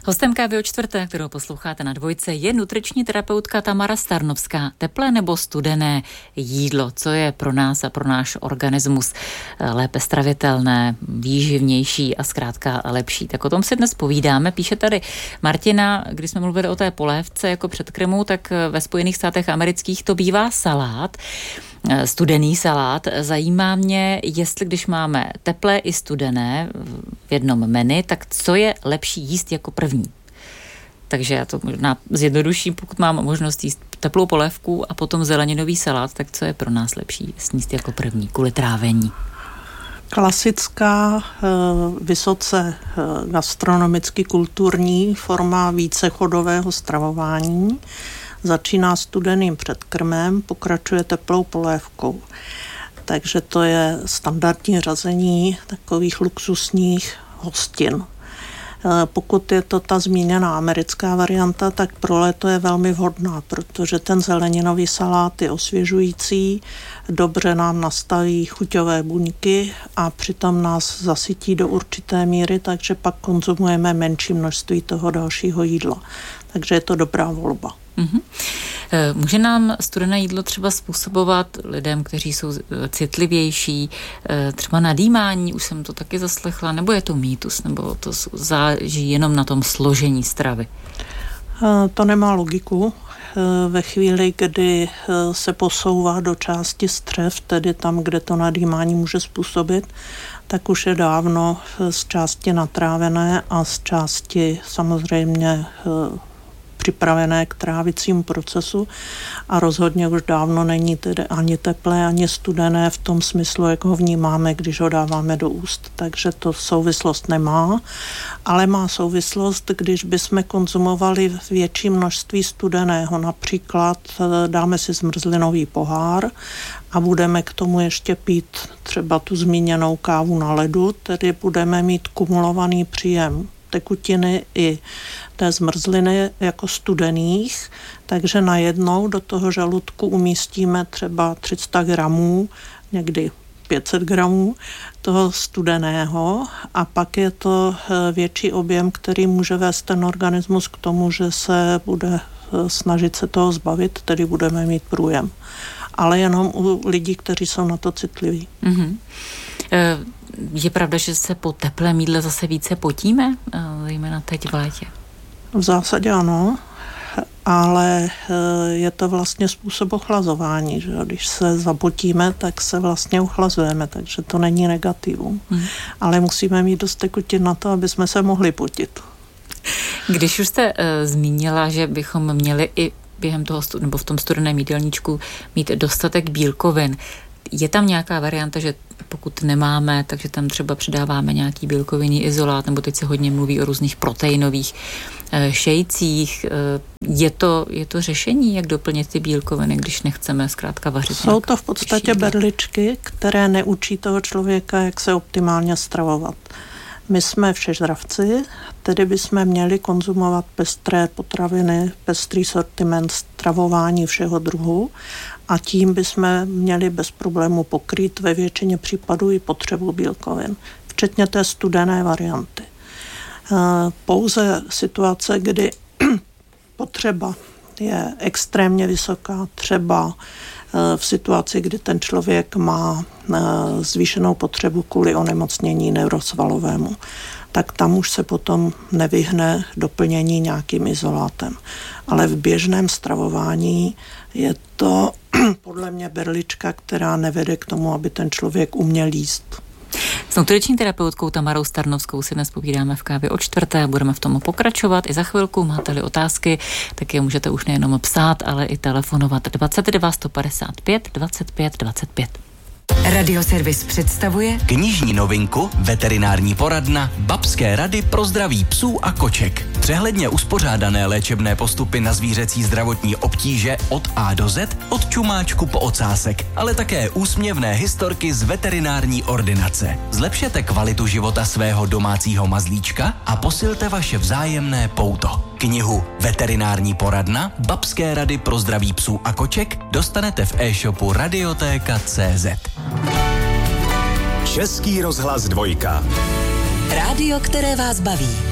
Hostem Kávy o čtvrté, kterou posloucháte na Dvojce, je nutriční terapeutka Tamara Starnovská. Teplé nebo studené jídlo, co je pro nás a pro náš organismus lépe stravitelné, výživnější a zkrátka lepší. Tak o tom si dnes povídáme. Píše tady Martina, když jsme mluvili o té polévce jako předkrmu, tak ve Spojených státech amerických to bývá salát, studený salát. Zajímá mě, jestli když máme teplé i studené v jednom menu, tak co je lepší jíst jako první. Takže já to možná zjednoduším, pokud mám možnost jíst teplou polévku a potom zeleninový salát, tak co je pro nás lepší sníst jako první kvůli trávení? Klasická, vysoce gastronomicky kulturní forma vícechodového stravování začíná studeným předkrmem, pokračuje teplou polévkou. Takže to je standardní řazení takových luxusních hostin. Pokud je to ta zmíněná americká varianta, tak pro léto je velmi vhodná, protože ten zeleninový salát je osvěžující, dobře nám nastaví chuťové buňky a přitom nás zasytí do určité míry, takže pak konzumujeme menší množství toho dalšího jídla. Takže je to dobrá volba. Mm-hmm. Může nám studené jídlo třeba způsobovat lidem, kteří jsou citlivější, třeba nadýmání, už jsem to taky zaslechla, nebo je to mýtus, nebo to záleží jenom na tom složení stravy? To nemá logiku. Ve chvíli, kdy se posouvá do části střev, tedy tam, kde to nadýmání může způsobit, tak už je dávno z části natrávené a z části samozřejmě připravené k trávicímu procesu a rozhodně už dávno není tedy ani teplé, ani studené v tom smyslu, jak ho vnímáme, když ho dáváme do úst. Takže to souvislost nemá, ale má souvislost, když bychom konzumovali větší množství studeného. Například dáme si zmrzlinový pohár a budeme k tomu ještě pít třeba tu zmíněnou kávu na ledu, tedy budeme mít kumulovaný příjem tekutiny i té zmrzliny jako studených, takže najednou do toho žaludku umístíme třeba 300 gramů, někdy 500 gramů toho studeného a pak je to větší objem, který může vést ten organismus k tomu, že se bude snažit se toho zbavit, tedy budeme mít průjem. Ale jenom u lidí, kteří jsou na to citliví. Mm-hmm. Je pravda, že se po teplém jídle zase více potíme, zejména teď v létě? V zásadě ano, ale je to vlastně způsob ochlazování, že když se zapotíme, tak se vlastně ochlazujeme, takže to není negativum. Ale musíme mít dost tekutin na to, aby jsme se mohli potit. Když už jste zmínila, že bychom měli i během toho nebo v tom studeném jídelníčku mít dostatek bílkovin, je tam nějaká varianta, že pokud nemáme, takže tam třeba přidáváme nějaký bílkovinný izolát, nebo teď se hodně mluví o různých proteinových šejcích. Je to řešení, jak doplnit ty bílkoviny, když nechceme zkrátka vařit? Jsou to v podstatě berličky, které neučí toho člověka, jak se optimálně stravovat. My jsme všežravci, tedy bychom měli konzumovat pestré potraviny, pestrý sortiment stravování všeho druhu a tím bychom měli bez problému pokrýt ve většině případů i potřebu bílkovin, včetně té studené varianty. Pouze situace, kdy potřeba je extrémně vysoká, třeba v situaci, kdy ten člověk má zvýšenou potřebu kvůli onemocnění neurosvalovému, tak tam už se potom nevyhne doplnění nějakým izolátem. Ale v běžném stravování je to podle mě berlička, která nevede k tomu, aby ten člověk uměl jíst. S nutriční terapeutkou Tamarou Starnovskou si dnes povídáme v Kávě o čtvrté. Budeme v tom pokračovat i za chvilku. Máte-li otázky, tak je můžete už nejenom psát, ale i telefonovat 22 155 25 25. Radioservis představuje knižní novinku Veterinární poradna Babské rady pro zdraví psů a koček. Přehledně uspořádané léčebné postupy na zvířecí zdravotní obtíže od A do Z, od čumáčku po ocásek, ale také úsměvné historky z veterinární ordinace. Zlepšete kvalitu života svého domácího mazlíčka a posilte vaše vzájemné pouto. Knihu Veterinární poradna Babské rady pro zdraví psů a koček dostanete v e-shopu Radioteka.cz. Český rozhlas Dvojka. Rádio, které vás baví.